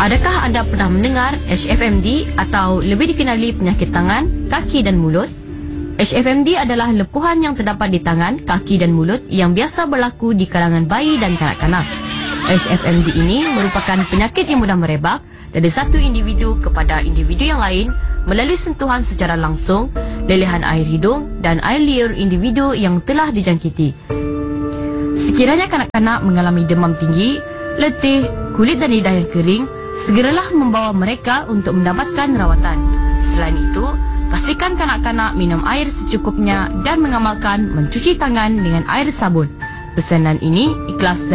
Adakah anda pernah mendengar HFMD atau lebih dikenali penyakit tangan, kaki dan mulut? HFMD adalah lepuhan yang terdapat di tangan, kaki dan mulut yang biasa berlaku di kalangan bayi dan kanak-kanak. HFMD ini merupakan penyakit yang mudah merebak dari satu individu kepada individu yang lain melalui sentuhan secara langsung, lelehan air hidung dan air liur individu yang telah dijangkiti. Sekiranya kanak-kanak mengalami demam tinggi, letih, kulit dan lidah yang kering, segeralah membawa mereka untuk mendapatkan rawatan. Selain itu, pastikan kanak-kanak minum air secukupnya dan mengamalkan mencuci tangan dengan air sabun. Pesanan ini ikhlas dari